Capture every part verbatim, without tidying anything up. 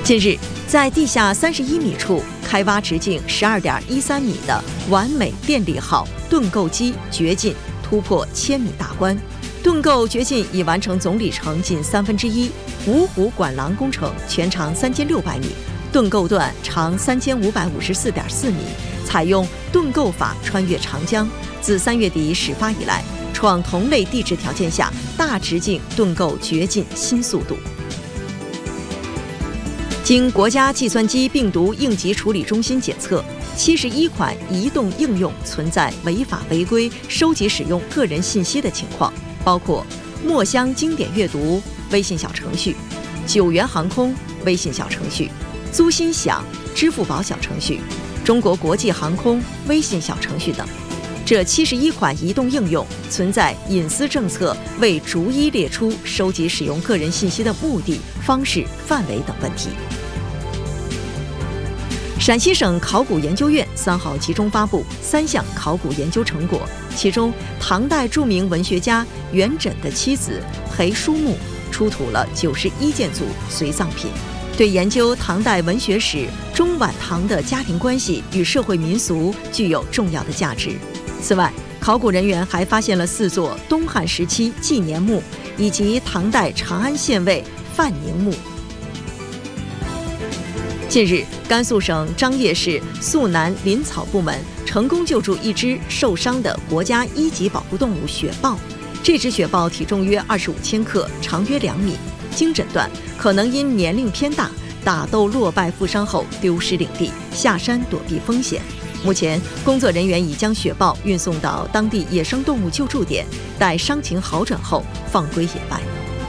近日，在地下三十一米处开挖直径十二点一三米的完美电力号盾构机掘进，突破千米大关。盾构掘进已完成总里程近三分之一。芜湖管廊工程全长三千六百米，盾构段长三千五百五十四点四米，采用盾构法穿越长江。自三月底始发以来，创同类地质条件下大直径盾构掘进新速度。经国家计算机病毒应急处理中心检测，七十一款移动应用存在违法违规收集使用个人信息的情况，包括墨香经典阅读微信小程序、九元航空微信小程序、租心享支付宝小程序、中国国际航空微信小程序等。这七十一款移动应用存在隐私政策未逐一列出收集使用个人信息的目的、方式、范围等问题。陕西省考古研究院三号集中发布三项考古研究成果，其中唐代著名文学家元稹的妻子裴淑墓出土了九十一件组随葬品，对研究唐代文学史中晚唐的家庭关系与社会民俗具有重要的价值。此外，考古人员还发现了四座东汉时期纪年墓以及唐代长安县尉范宁墓。近日，甘肃省张掖市肃南林草部门成功救助一只受伤的国家一级保护动物雪豹。这只雪豹体重约二十五千克，长约两米。经诊断，可能因年龄偏大，打斗落败负伤后丢失领地，下山躲避风险。目前，工作人员已将雪豹运送到当地野生动物救助点，待伤情好转后放归野外。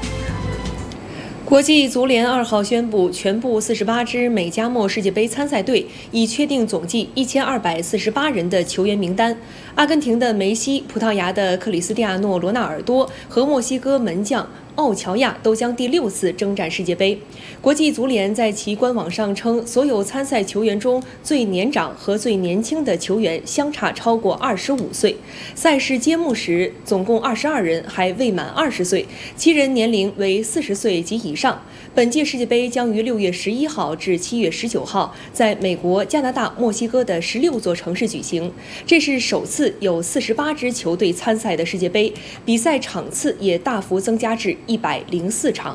国际足联二号宣布，全部四十八支美加墨世界杯参赛队已确定总计一千二百四十八人的球员名单。阿根廷的梅西、葡萄牙的克里斯蒂亚诺·罗纳尔多和墨西哥门将奥乔亚都将第六次征战世界杯。国际足联在其官网上称，所有参赛球员中最年长和最年轻的球员相差超过二十五岁。赛事揭幕时，总共二十二人还未满二十岁，七人年龄为四十岁及以上。本届世界杯将于六月十一号至七月十九号在美国、加拿大、墨西哥的十六座城市举行。这是首次有四十八支球队参赛的世界杯，比赛场次也大幅增加至一百零四场。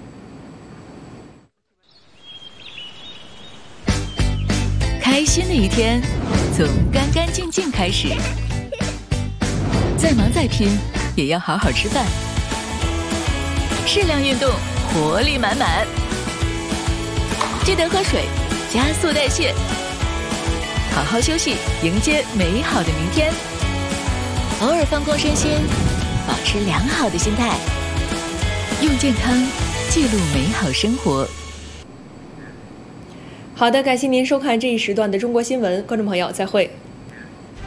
开心的一天从干干净净开始，再忙再拼也要好好吃饭，适量运动，活力满满，记得喝水，加速代谢，好好休息，迎接美好的明天。偶尔放空身心，保持良好的心态，用健康记录美好生活。 好的，感谢您收看这一时段的中国新闻，观众朋友再会。